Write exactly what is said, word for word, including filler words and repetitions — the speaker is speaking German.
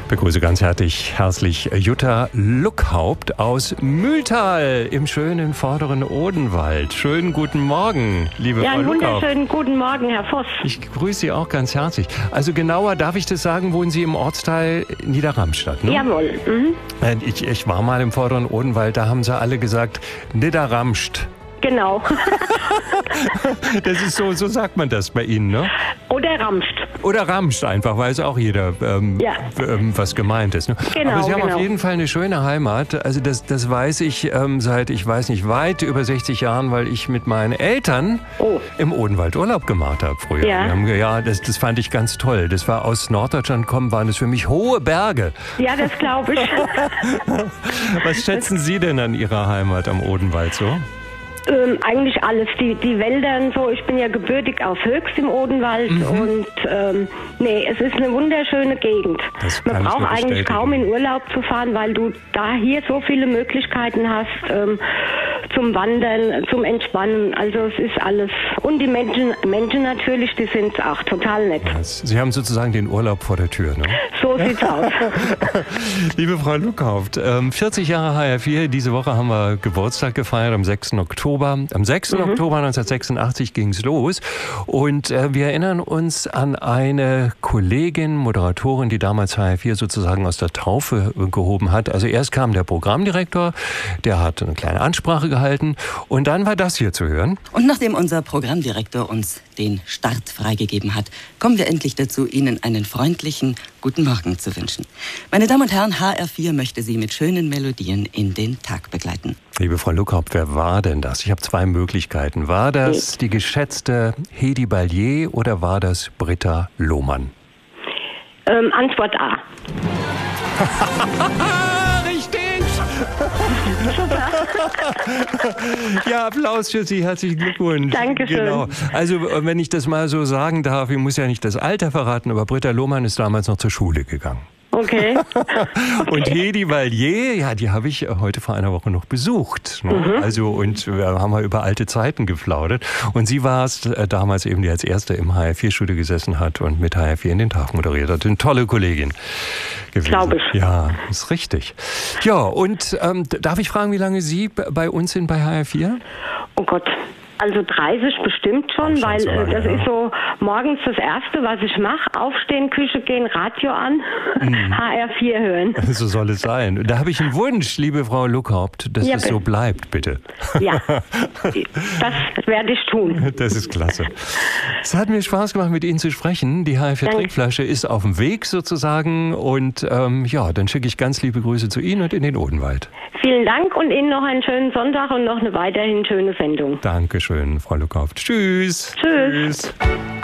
Begrüße ganz herzlich, herzlich Jutta Luckhaupt aus Mühltal im schönen vorderen Odenwald. Schönen guten Morgen, liebe ja, Frau Luckhaupt. Ja, einen wunderschönen guten Morgen, Herr Voss. Ich grüße Sie auch ganz herzlich. Also genauer darf ich das sagen, wohnen Sie im Ortsteil Niederramstadt, ne? Jawohl. Mhm. Ich, ich war mal im vorderen Odenwald, da haben sie alle gesagt, Niederramst. Genau. Das ist so, so sagt man das bei Ihnen, ne? Oder Ramst. Oder Ramst einfach, weiß auch jeder, ähm, ja. ähm, was gemeint ist. Ne? Genau, Aber Sie haben genau. auf jeden Fall eine schöne Heimat. Also das, das weiß ich ähm, seit, ich weiß nicht, weit über sechzig Jahren, weil ich mit meinen Eltern oh. im Odenwald Urlaub gemacht habe früher. Ja, Wir haben, ja das, das fand ich ganz toll. Das war aus Norddeutschland kommen, waren das für mich hohe Berge. Ja, das glaube ich. Was schätzen Sie denn an Ihrer Heimat am Odenwald so? Ähm, eigentlich alles, die, die Wälder und so. Ich bin ja gebürtig aus Höchst im Odenwald mhm. und ähm, nee, es ist eine wunderschöne Gegend. Man braucht eigentlich kaum in Urlaub zu fahren, weil du da hier so viele Möglichkeiten hast ähm, zum Wandern, zum Entspannen. Also es ist alles. Und die Menschen, Menschen natürlich, die sind auch total nett. Sie haben sozusagen den Urlaub vor der Tür, ne? So sieht's aus. Liebe Frau Luckhaupt, ähm, vierzig Jahre H R vier, diese Woche haben wir Geburtstag gefeiert am sechsten Oktober. Am sechsten Mhm. Oktober neunzehnhundertsechsundachtzig ging es los und äh, wir erinnern uns an eine Kollegin, Moderatorin, die damals H R vier sozusagen aus der Taufe gehoben hat. Also erst kam der Programmdirektor, der hat eine kleine Ansprache gehalten und dann war das hier zu hören. Und nachdem unser Programmdirektor uns den Start freigegeben hat, kommen wir endlich dazu, Ihnen einen freundlichen guten Morgen zu wünschen. Meine Damen und Herren, H R vier möchte Sie mit schönen Melodien in den Tag begleiten. Liebe Frau Luckhaupt, wer war denn das? Ich habe zwei Möglichkeiten. War das die geschätzte Hedi Ballier oder war das Britta Lohmann? Ähm, Antwort A. Richtig! Super. Ja, Applaus für Sie, herzlichen Glückwunsch. Dankeschön. Genau. Also, wenn ich das mal so sagen darf, ich muss ja nicht das Alter verraten, aber Britta Lohmann ist damals noch zur Schule gegangen. Okay. Und Hedi Ballier, ja, die habe ich heute vor einer Woche noch besucht. Ne? Mhm. Also, und wir haben mal über alte Zeiten geplaudert. Und sie war es äh, damals eben, die als Erste im H R vier Studio gesessen hat und mit H R vier in den Tag moderiert hat. Eine tolle Kollegin gewesen. Glaube ich. Ja, ist richtig. Ja, und ähm, darf ich fragen, wie lange Sie bei uns sind bei H R vier? Oh Gott. Also dreißig bestimmt schon, weil so lange, das ja. ist so morgens das Erste, was ich mache. Aufstehen, Küche gehen, Radio an, mhm. H R vier hören. So soll es sein. Da habe ich einen Wunsch, liebe Frau Luckhaupt, dass ja, es so bleibt, bitte. Ja, das werde ich tun. Das ist klasse. Es hat mir Spaß gemacht, mit Ihnen zu sprechen. Die H R vier Trinkflasche ist auf dem Weg sozusagen. Und ähm, ja, dann schicke ich ganz liebe Grüße zu Ihnen und in den Odenwald. Vielen Dank und Ihnen noch einen schönen Sonntag und noch eine weiterhin schöne Sendung. Dankeschön, Frau Luckhaupt. Tschüss. Tschüss. Tschüss.